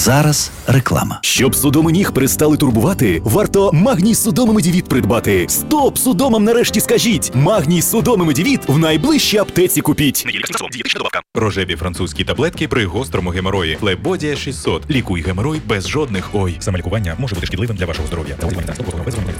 зараз реклама. Щоб судоми ніг перестали турбувати, варто Магній Судоми Медівіт придбати. Стоп судомам нарешті скажіть! Магній Судоми Медівіт в найближчій аптеці купіть. Рожеві французькі таблетки при гострому геморої. Флебодія 600. Лікуй геморой без жодних ой. Самолікування може бути шкідливим для вашого здоров'я.